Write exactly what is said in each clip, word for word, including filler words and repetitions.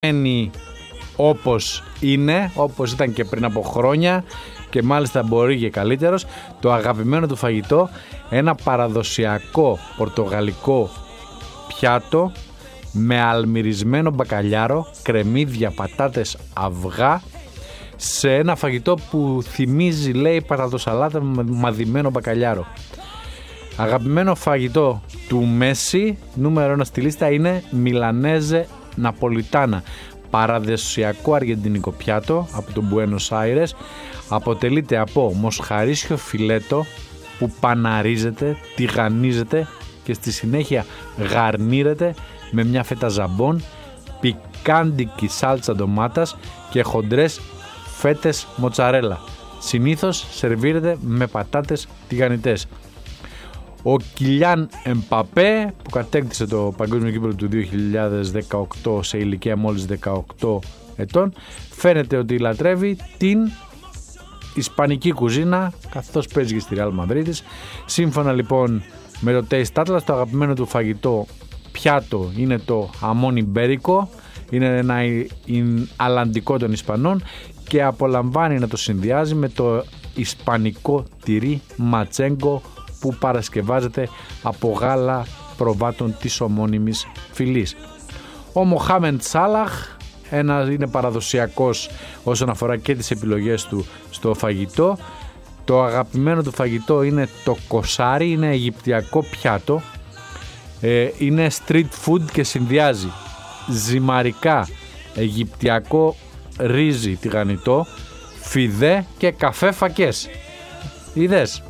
μένει όπως είναι, όπως ήταν και πριν από χρόνια και μάλιστα μπορεί και καλύτερος. Το αγαπημένο του φαγητό, ένα παραδοσιακό πορτογαλικό πιάτο με αλμυρισμένο μπακαλιάρο, κρεμμύδια, πατάτες, αυγά, σε ένα φαγητό που θυμίζει, λέει, πατατοσαλάτα με μαδημένο μπακαλιάρο. Αγαπημένο φαγητό του Μέση, νούμερο ένα στη λίστα, είναι μιλανέζε ναπολιτάνα, παραδοσιακό αργεντινικό πιάτο από το Μπουένος Άιρες. Αποτελείται από μοσχαρίσιο φιλέτο που παναρίζεται, τηγανίζεται και στη συνέχεια γαρνίρεται με μια φέτα ζαμπόν, πικάντικη σάλτσα ντομάτας και χοντρές φέτες μοτσαρέλα. Συνήθως σερβίρεται με πατάτες τηγανιτές. Ο Κιλιάν Εμπαπέ, που κατέκτησε το παγκόσμιο κύπελλο του δύο χιλιάδες δεκαοκτώ σε ηλικία μόλις δεκαοκτώ ετών, φαίνεται ότι λατρεύει την ισπανική κουζίνα, καθώς παίζει και στη Ρεάλ Μαδρίτης. Σύμφωνα λοιπόν με το Taste Atlas, το αγαπημένο του φαγητό πιάτο είναι το αμόν ιμπέρικο, είναι ένα αλλαντικό των Ισπανών και απολαμβάνει να το συνδυάζει με το ισπανικό τυρί ματσέγκο που παρασκευάζεται από γάλα προβάτων της ομώνυμης φυλής. Ο Μοχάμεντ Σάλαχ ένα, είναι παραδοσιακός όσον αφορά και τις επιλογές του στο φαγητό. Το αγαπημένο του φαγητό είναι το κοσάρι, είναι αιγυπτιακό πιάτο, ε, είναι street food και συνδυάζει ζυμαρικά, αιγυπτιακό ρύζι τηγανιτό, φιδέ και καφέ φακές. Είδες?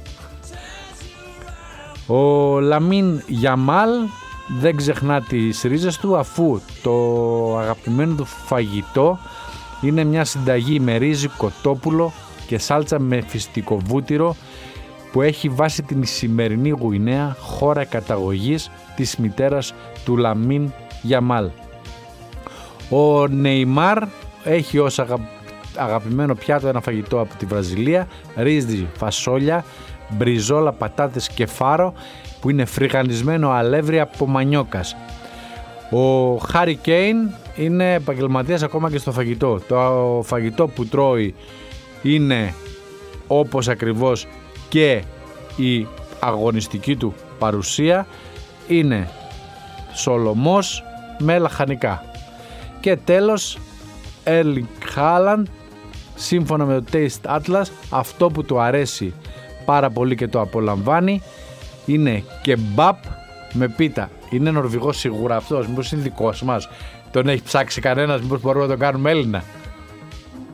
Ο Λαμίν Γιαμάλ δεν ξεχνά τις ρίζες του, αφού το αγαπημένο του φαγητό είναι μια συνταγή με ρύζι, κοτόπουλο και σάλτσα με φυστικό βούτυρο που έχει βάσει την σημερινή Γουινέα, χώρα καταγωγής της μητέρας του Λαμίν Γιαμάλ. Ο Νεϊμάρ έχει ως αγαπημένο πιάτο ένα φαγητό από τη Βραζιλία, ρύζι, φασόλια, μπριζόλα, πατάτες και φάρο που είναι φρυγανισμένο αλεύρι από μανιόκας. Ο Χάρι Κέιν είναι επαγγελματίας ακόμα και στο φαγητό. Το φαγητό που τρώει είναι όπως ακριβώς και η αγωνιστική του παρουσία, είναι σολομός με λαχανικά. Και τέλος, Έρλινγκ Χάλαντ, σύμφωνα με το Taste Atlas, αυτό που του αρέσει πάρα πολύ και το απολαμβάνει είναι κεμπάπ με πίτα. Είναι Νορβηγός σίγουρα αυτός, μήπως είναι δικός μας, τον έχει ψάξει κανένας, μήπως μπορούμε να το κάνουμε Έλληνα?